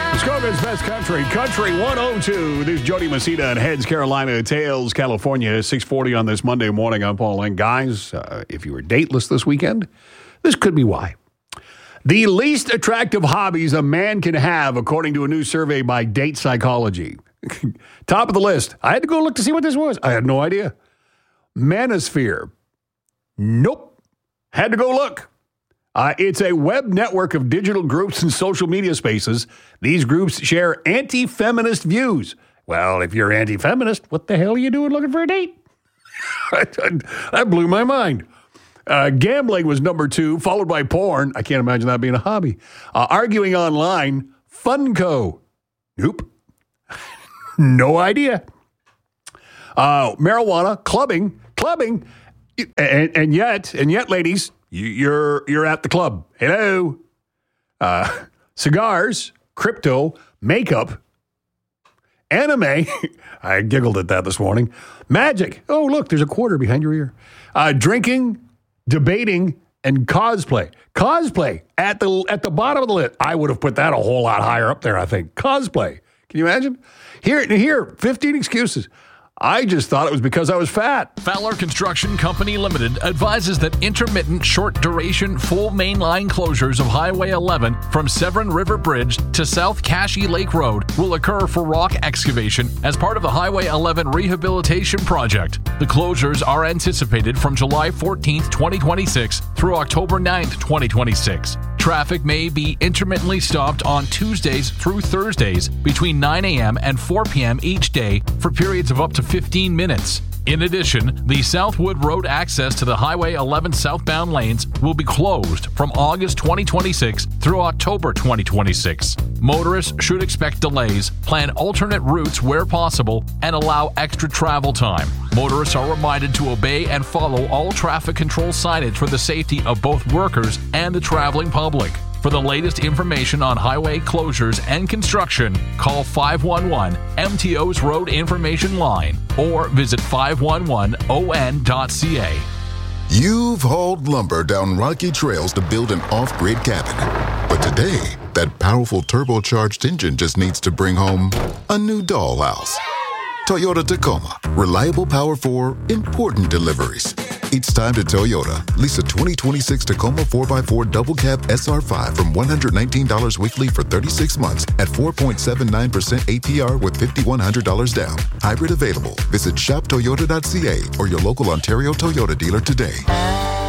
Muskoka's Best Country, Country 102. This is Jody Mesita and Heads Carolina Tales, California, 640 on this Monday morning. I'm Paul Lang. Guys, if you were dateless this weekend, this could be why. The least attractive hobbies a man can have, according to a new survey by Date Psychology. Top of the list. I had to go look to see what this was. I had no idea. Manosphere. Nope. Had to go look. It's a web network of digital groups and social media spaces. These groups share anti-feminist views. Well, if you're anti-feminist, what the hell are you doing looking for a date? That blew my mind. Gambling was number 2, followed by porn. I can't imagine that being a hobby. Arguing online, Funko. Nope. No idea. Marijuana, clubbing, and yet, ladies, you're at the club. Hello. Cigars, crypto, makeup, anime. I giggled at that this morning. Magic. Oh, look, there's a quarter behind your ear. Drinking, debating, and cosplay. Cosplay at the bottom of the list. I would have put that a whole lot higher up there, I think. Cosplay. Can you imagine? Here, 15 excuses. I just thought it was because I was fat. Fowler Construction Company Limited advises that intermittent, short-duration, full mainline closures of Highway 11 from Severn River Bridge to South Cashy Lake Road will occur for rock excavation as part of the Highway 11 rehabilitation project. The closures are anticipated from July 14th, 2026 through October 9th, 2026. Traffic may be intermittently stopped on Tuesdays through Thursdays between 9 a.m. and 4 p.m. each day for periods of up to 15 minutes. In addition, the Southwood Road access to the Highway 11 southbound lanes will be closed from August 2026 through October 2026. Motorists should expect delays, plan alternate routes where possible, and allow extra travel time. Motorists are reminded to obey and follow all traffic control signage for the safety of both workers and the traveling public. For the latest information on highway closures and construction, call 511 MTO's Road Information Line or visit 511on.ca. You've hauled lumber down rocky trails to build an off-grid cabin. But today, that powerful turbocharged engine just needs to bring home a new dollhouse. Toyota Tacoma. Reliable power for important deliveries. It's time to Toyota. Lease a 2026 Tacoma 4x4 double cab SR5 from $119 weekly for 36 months at 4.79% APR with $5,100 down. Hybrid available. Visit shoptoyota.ca or your local Ontario Toyota dealer today.